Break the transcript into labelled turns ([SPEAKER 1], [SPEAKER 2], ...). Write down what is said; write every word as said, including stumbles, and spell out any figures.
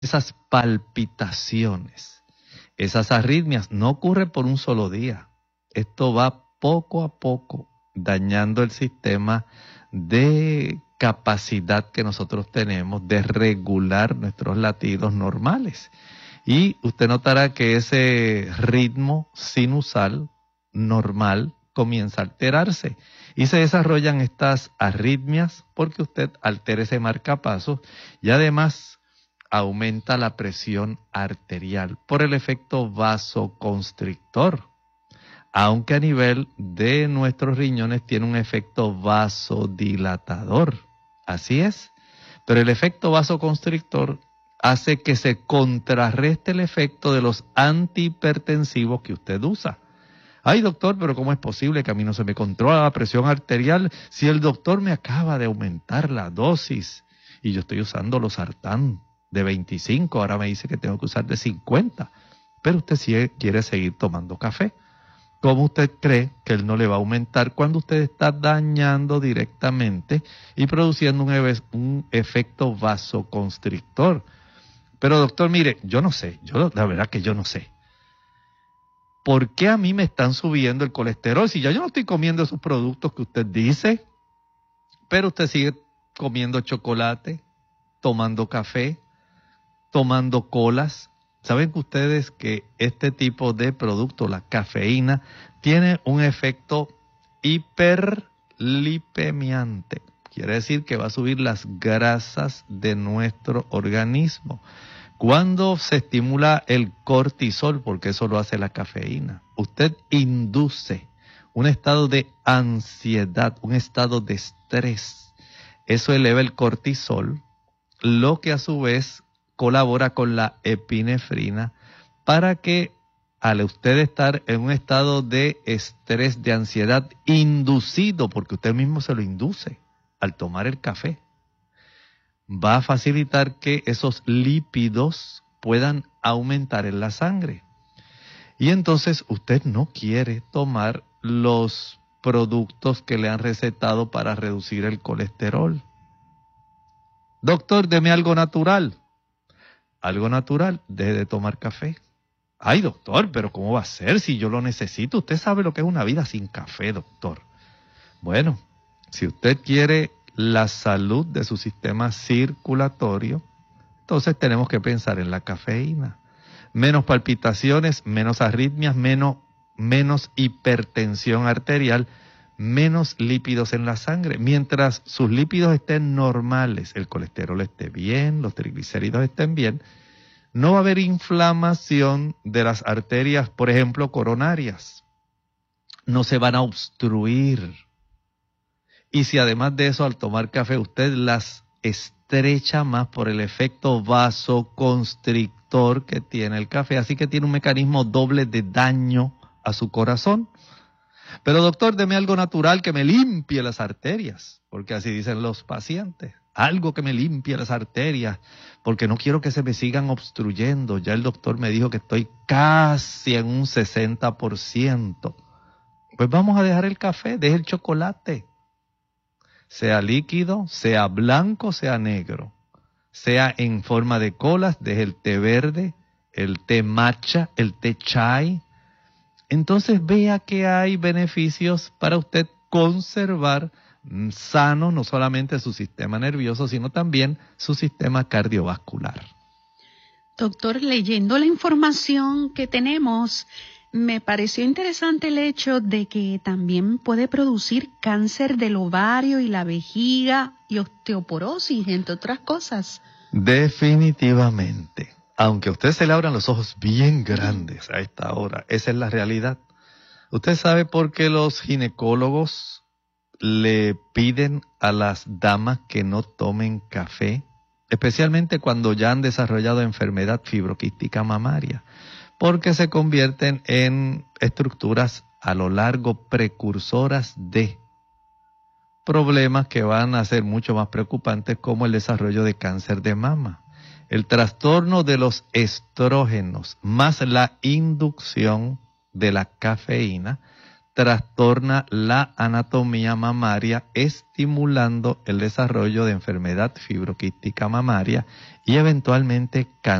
[SPEAKER 1] esas palpitaciones, esas arritmias, no ocurre por un solo día. Esto va poco a poco dañando el sistema de capacidad que nosotros tenemos de regular nuestros latidos normales. Y usted notará que ese ritmo sinusal normal comienza a alterarse y se desarrollan estas arritmias porque usted altera ese marcapasos y además aumenta la presión arterial por el efecto vasoconstrictor, aunque a nivel de nuestros riñones tiene un efecto vasodilatador. Así es, pero el efecto vasoconstrictor hace que se contrarreste el efecto de los antihipertensivos que usted usa. Ay, doctor, pero ¿cómo es posible que a mí no se me controla la presión arterial si el doctor me acaba de aumentar la dosis y yo estoy usando losartán de veinticinco, ahora me dice que tengo que usar de cincuenta, pero usted sí quiere seguir tomando café? ¿Cómo usted cree que él no le va a aumentar cuando usted está dañando directamente y produciendo un, e- un efecto vasoconstrictor? Pero doctor, mire, yo no sé, yo la verdad que yo no sé. ¿Por qué a mí me están subiendo el colesterol si ya yo no estoy comiendo esos productos que usted dice? Pero usted sigue comiendo chocolate, tomando café, tomando colas. ¿Saben ustedes que este tipo de producto, la cafeína, tiene un efecto hiperlipemiante? Quiere decir que va a subir las grasas de nuestro organismo. Cuando se estimula el cortisol, porque eso lo hace la cafeína, usted induce un estado de ansiedad, un estado de estrés. Eso eleva el cortisol, lo que a su vez colabora con la epinefrina para que al usted estar en un estado de estrés, de ansiedad inducido, porque usted mismo se lo induce al tomar el café, va a facilitar que esos lípidos puedan aumentar en la sangre. Y entonces usted no quiere tomar los productos que le han recetado para reducir el colesterol. Doctor, deme algo natural. Algo natural, deje de tomar café. Ay, doctor, pero ¿cómo va a ser si yo lo necesito? Usted sabe lo que es una vida sin café, doctor. Bueno, si usted quiere la salud de su sistema circulatorio, entonces tenemos que pensar en la cafeína. Menos palpitaciones, menos arritmias, menos, menos hipertensión arterial, menos lípidos en la sangre. Mientras sus lípidos estén normales, el colesterol esté bien, los triglicéridos estén bien, no va a haber inflamación de las arterias, por ejemplo, coronarias. No se van a obstruir. Y si además de eso, al tomar café, usted las estrecha más por el efecto vasoconstrictor que tiene el café, así que tiene un mecanismo doble de daño a su corazón. Pero doctor, deme algo natural que me limpie las arterias, porque así dicen los pacientes. Algo que me limpie las arterias, porque no quiero que se me sigan obstruyendo. Ya el doctor me dijo que estoy casi en un sesenta por ciento. Pues vamos a dejar el café, deje el chocolate. Sea líquido, sea blanco, sea negro. Sea en forma de colas, deje el té verde, el té matcha, el té chai. Entonces vea que hay beneficios para usted conservar sano no solamente su sistema nervioso, sino también su sistema cardiovascular.
[SPEAKER 2] Doctor, leyendo la información que tenemos, me pareció interesante el hecho de que también puede producir cáncer del ovario y la vejiga y osteoporosis, entre otras cosas.
[SPEAKER 1] Definitivamente. Aunque a usted se le abran los ojos bien grandes a esta hora, esa es la realidad. ¿Usted sabe por qué los ginecólogos le piden a las damas que no tomen café? Especialmente cuando ya han desarrollado enfermedad fibroquística mamaria, porque se convierten en estructuras a lo largo precursoras de problemas que van a ser mucho más preocupantes, como el desarrollo de cáncer de mama. El trastorno de los estrógenos más la inducción de la cafeína trastorna la anatomía mamaria, estimulando el desarrollo de enfermedad fibroquística mamaria y eventualmente cáncer